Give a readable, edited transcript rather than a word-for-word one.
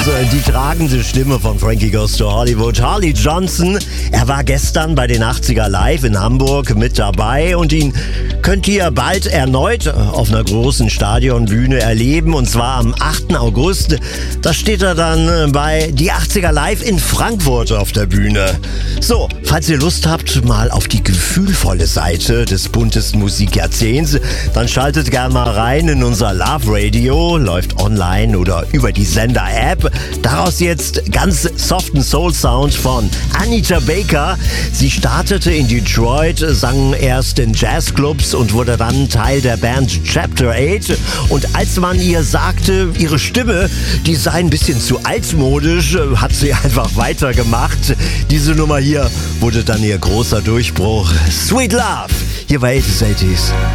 Die tragende Stimme von Frankie Goes to Hollywood, Harley Johnson. Er war gestern bei den 80er Live in Hamburg mit dabei und ihn könnt ihr bald erneut auf einer großen Stadionbühne erleben, und zwar am 8. August. Da steht er dann bei die 80er Live in Frankfurt auf der Bühne. So, falls ihr Lust habt mal auf die gefühlvolle Seite des buntesten Musikjahrzehnts, dann schaltet gerne mal rein in unser Love Radio, läuft online oder über die Sender-App. Daraus jetzt ganz soften Soul-Sound von Anita Baker. Sie startete in Detroit, sang erst in Jazzclubs und wurde dann Teil der Band Chapter 8. Und als man ihr sagte, ihre Stimme, die sei ein bisschen zu altmodisch, hat sie einfach weitergemacht. Diese Nummer hier wurde dann ihr großer Durchbruch. Sweet Love, hier bei 80s.